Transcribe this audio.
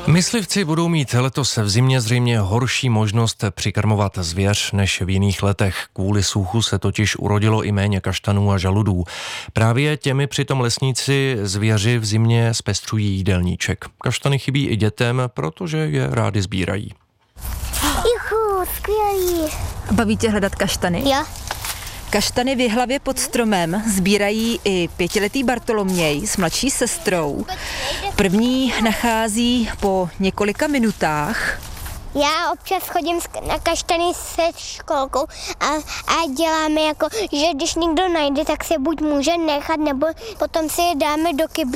Myslivci budou mít letos v zimě zřejmě horší možnost přikrmovat zvěř než v jiných letech. Kvůli suchu se totiž urodilo i méně kaštanů a žaludů. Právě těmi přitom lesníci zvěři v zimě zpestřují jídelníček. Kaštany chybí i dětem, protože je rádi sbírají. Juhu, skvělý. Baví tě hledat kaštany? Jo. Kaštany v Jihlavě pod stromem sbírají i 5letý Bartoloměj s mladší sestrou. První nachází po několika minutách. Já občas chodím na kaštany se školkou a děláme jako, že když někdo najde, tak se buď může nechat, nebo potom si je dáme do kyblíku.